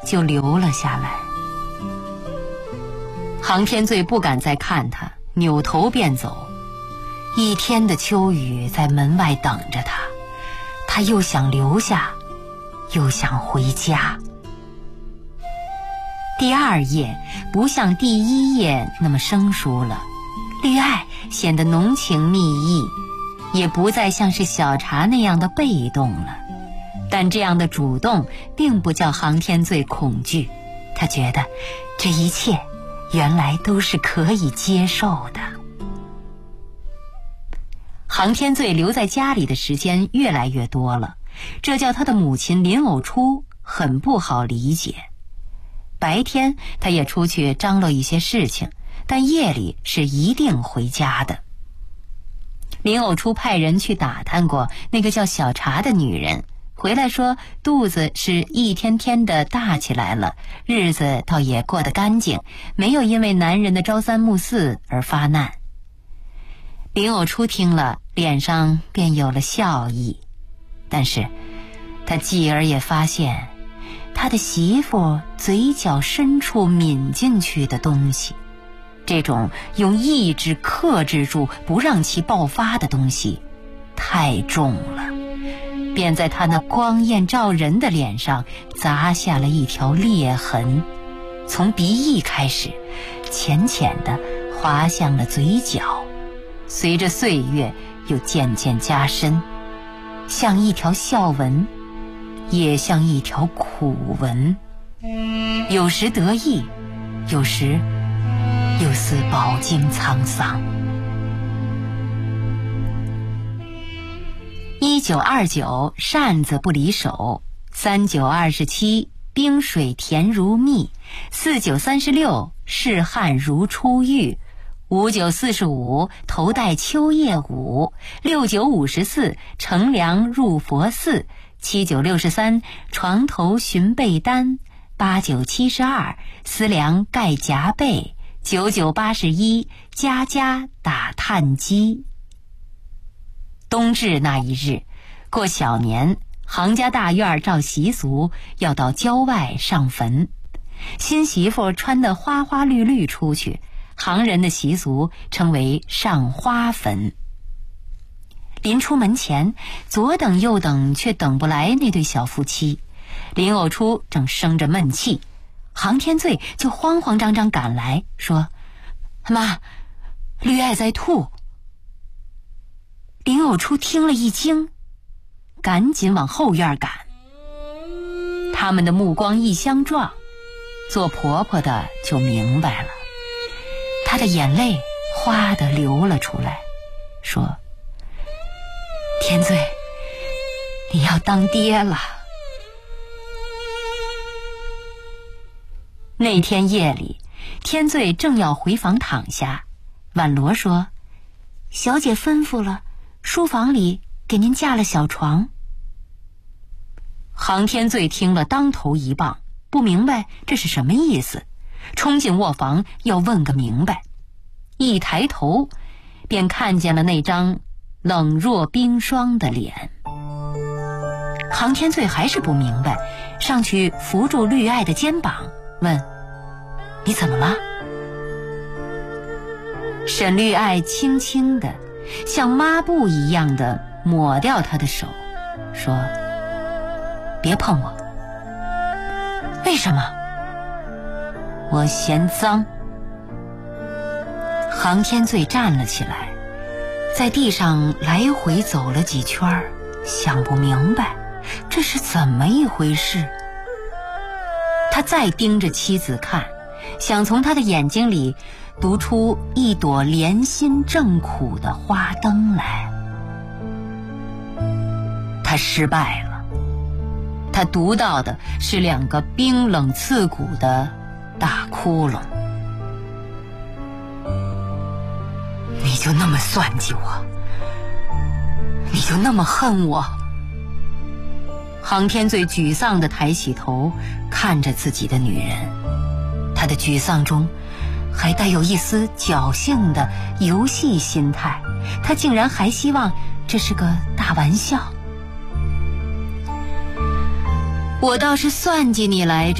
就流了下来。杭天醉不敢再看他，扭头便走。一天的秋雨在门外等着他，他又想留下，又想回家。第二页不像第一页那么生疏了，绿爱显得浓情蜜意，也不再像是小茶那样的被动了。但这样的主动并不叫杭天醉恐惧，他觉得这一切原来都是可以接受的。杭天醉留在家里的时间越来越多了，这叫他的母亲林藕初很不好理解。白天他也出去张罗一些事情，但夜里是一定回家的。林藕初派人去打探过那个叫小茶的女人，回来说肚子是一天天的大起来了，日子倒也过得干净，没有因为男人的朝三暮四而发难。林藕初听了，脸上便有了笑意，但是他继而也发现他的媳妇嘴角深处抿进去的东西，这种用意志克制住不让其爆发的东西太重了，便在他那光艳照人的脸上砸下了一条裂痕，从鼻翼开始浅浅地滑向了嘴角，随着岁月又渐渐加深，像一条笑纹，也像一条苦纹，有时得意，有时又似饱经沧桑。1929扇子不离手，3927冰水甜如蜜，4936试汗如初浴，5945头戴秋叶舞，6954乘凉入佛寺，7963床头寻被单，8972思量盖夹被，9981家家打炭鸡。冬至那一日，过小年，杭家大院照习俗要到郊外上坟，新媳妇穿得花花绿绿出去，杭人的习俗称为上花坟。临出门前，左等右等却等不来那对小夫妻，林藕初正生着闷气，杭天醉就慌慌张张赶来，说：妈，绿爱在吐。林藕初听了一惊，赶紧往后院赶。他们的目光一相撞，做婆婆的就明白了，她的眼泪哗地流了出来，说：天醉，你要当爹了。那天夜里，天醉正要回房躺下，婉罗说：小姐吩咐了，书房里给您架了小床。杭天醉听了当头一棒，不明白这是什么意思，冲进卧房要问个明白。一抬头便看见了那张冷若冰霜的脸。杭天醉还是不明白，上去扶住绿爱的肩膀，问：你怎么了？沈绿爱轻轻的像抹布一样的抹掉他的手，说：别碰我。为什么？我嫌脏。杭天醉站了起来，在地上来回走了几圈，想不明白这是怎么一回事。他再盯着妻子看，想从他的眼睛里读出一朵怜心正苦的花灯来。他失败了，他读到的是两个冰冷刺骨的大窟窿。你就那么算计我？你就那么恨我？杭天醉沮丧地抬起头看着自己的女人，他的沮丧中还带有一丝侥幸的游戏心态，他竟然还希望这是个大玩笑。我倒是算计你来着。